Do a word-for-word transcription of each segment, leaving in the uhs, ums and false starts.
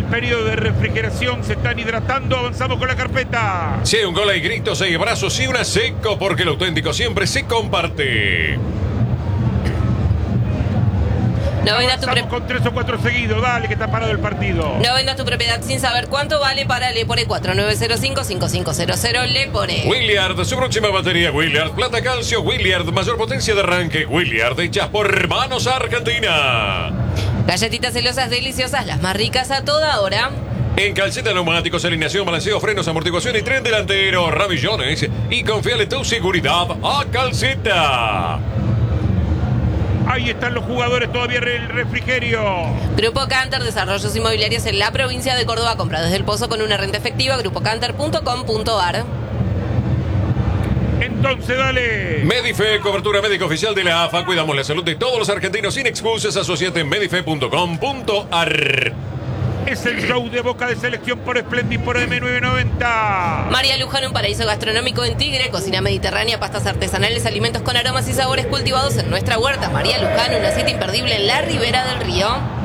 periodo de refrigeración, se están hidratando, avanzamos con la carpeta. Si hay un gol hay gritos, hay abrazos y una seco, porque lo auténtico siempre se comparte. No vendas tu Avanzamos con tres o cuatro seguidos, dale que está parado el partido. No vendas tu propiedad sin saber cuánto vale para Lepore cuatro nueve cero cinco cinco cinco cero cero Lepore. Williard, su próxima batería Williard, plata calcio Williard, mayor potencia de arranque Williard, hechas por Manos Argentina. Galletitas celosas deliciosas, las más ricas a toda hora. En calceta, neumáticos, alineación, balanceo, frenos, amortiguación y tren delantero, ramillones. Y confíale tu seguridad a Calceta. Ahí están los jugadores todavía en el refrigerio. Grupo Canter, desarrollos inmobiliarios en la provincia de Córdoba. Compra desde el Pozo con una renta efectiva. grupo canter punto com punto ar. Entonces, dale. Medife, cobertura médica oficial de la A F A. Cuidamos la salud de todos los argentinos sin excusas. Asociate en medife punto com punto ar. Es el show de Boca de selección por Splendid por M nueve noventa. María Luján, un paraíso gastronómico en Tigre. Cocina mediterránea, pastas artesanales, alimentos con aromas y sabores cultivados en nuestra huerta. María Luján, una cita imperdible en la ribera del río.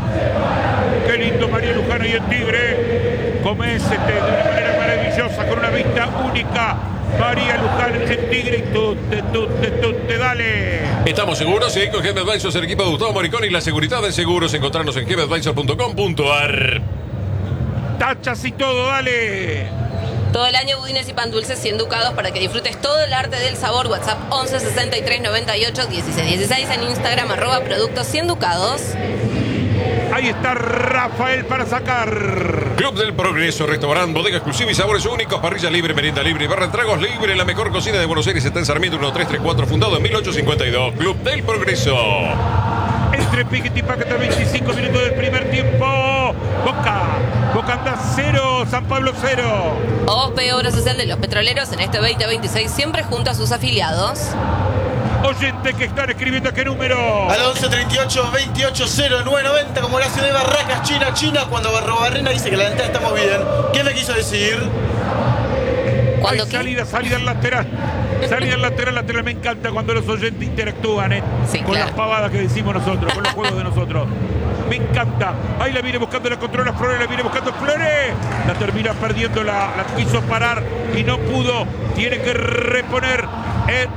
Qué lindo María Luján ahí en Tigre. Comés este, de una manera maravillosa, con una vista única. María Luján en Tigre y tú, te, tú, te, tú, te dale. Estamos seguros, sí, con G M Advisors, el equipo de Gustavo Moricón y la seguridad de seguros. Encontrarnos en g m advisor punto com punto ar. Tachas y todo, dale. Todo el año budines y pan dulces cien ducados para que disfrutes todo el arte del sabor. WhatsApp once sesenta y tres noventa y ocho dieciséis dieciséis. En Instagram arroba productos cien ducados. Ahí está Rafael para sacar. Club del Progreso, restaurante, bodega exclusiva y sabores únicos, parrilla libre, merienda libre y barra de tragos libre. La mejor cocina de Buenos Aires está en Sarmiento uno tres tres cuatro, fundado en mil ochocientos cincuenta y dos. Club del Progreso. Entre Piquet y Paqueta, veinticinco minutos del primer tiempo. Boca. Boca anda cero, San Pablo cero. O P Obra Social de los Petroleros en este veinte veintiséis, siempre junto a sus afiliados. Oyente que están escribiendo, ¿qué número? Al once treinta y ocho veintiocho cero nueve noventa, como Horacio de Barracas, China, China, cuando Barrobarrena dice que la dental estamos bien. ¿Qué me quiso decir? ¿Cuándo Ay, qué? salida, salida al lateral. Salida al lateral, lateral. Me encanta cuando los oyentes interactúan, ¿eh? Sí, con claro. las pavadas que decimos nosotros, con los juegos de nosotros. Me encanta. Ahí la viene buscando la controla Flores, la viene buscando Flores. La termina perdiendo, la, la quiso parar y no pudo. Tiene que reponer. Eh,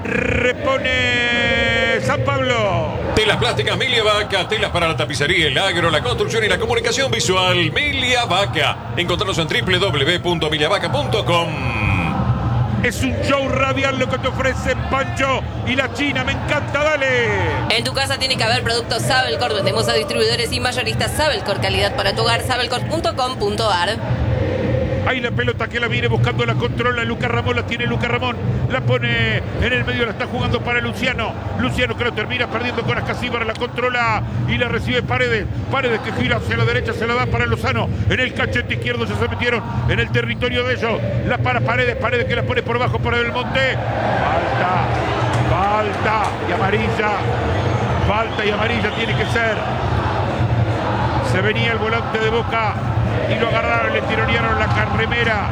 repone San Pablo. Telas plásticas Milia Vaca, telas para la tapicería, el agro, la construcción y la comunicación visual. Milia Vaca. Encontrarnos en doble u doble u doble u punto milia vaca punto com. Es un show radial lo que te ofrecen Pancho y la China. Me encanta, dale. En tu casa tiene que haber productos Sabelcor. Vendemos a distribuidores y mayoristas Sabelcor. Calidad para tu hogar. sabelcor punto com punto ar. Ahí la pelota que la viene buscando, la controla Lucas Ramón, la tiene Lucas Ramón, la pone en el medio, la está jugando para Luciano. Luciano que lo termina perdiendo con Ascasíbar, la controla y la recibe Paredes. Paredes que gira hacia la derecha, se la da para Lozano. En el cachete izquierdo ya se metieron en el territorio de ellos. La para Paredes, Paredes que la pone por bajo para el Monte. Falta, falta y amarilla. Falta y amarilla tiene que ser. Se venía el volante de Boca y lo agarraron, le tironearon la carremera.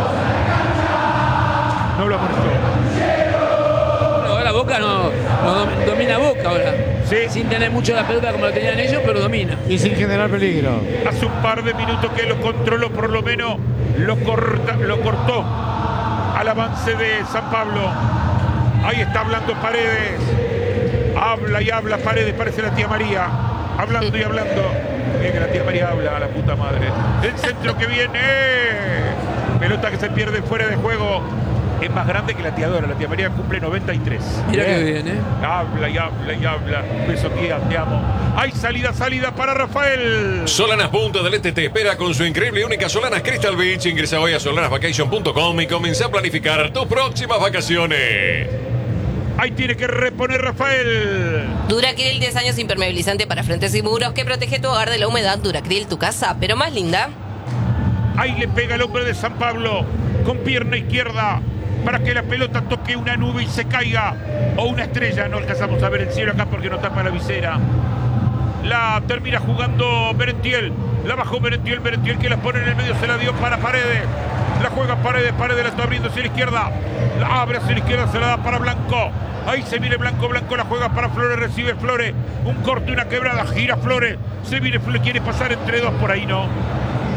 No lo amonestó. Bueno, ahora Boca no, no domina Boca ahora. Sí. Sin tener mucho la pelota como la tenían ellos, pero domina. Y sin generar peligro. Hace un par de minutos que lo controló, por lo menos lo, corta, lo cortó al avance de San Pablo. Ahí está hablando Paredes. Habla y habla Paredes, parece la tía María. Hablando y hablando. Mira que la tía María habla, a la puta madre. El centro que viene. Pelota que se pierde fuera de juego. Es más grande que la tía Dora. La tía María cumple noventa y tres. Mira que bien, ¿eh? Habla y habla y habla. Beso, tía, te amo. Hay salida, salida para Rafael. Solanas Punta del Este te espera con su increíble y única Solanas Crystal Beach. Ingresa hoy a solanas vacation punto com y comienza a planificar tus próximas vacaciones. Ahí tiene que reponer Rafael. Duracril, diez años impermeabilizante para frentes y muros que protege tu hogar de la humedad. Duracril, tu casa, pero más linda. Ahí le pega el hombre de San Pablo con pierna izquierda para que la pelota toque una nube y se caiga. O una estrella, no alcanzamos a ver el cielo acá porque no tapa la visera. La termina jugando Merentiel. La bajó Merentiel, Merentiel que la pone en el medio, se la dio para Paredes. La juega Paredes, Paredes la está abriendo hacia la izquierda. La abre hacia la izquierda, se la da para Blanco. Ahí se viene Blanco, Blanco la juega para Flores, recibe Flores. Un corte, una quebrada, gira Flores. Se viene Flores, quiere pasar entre dos por ahí, ¿no?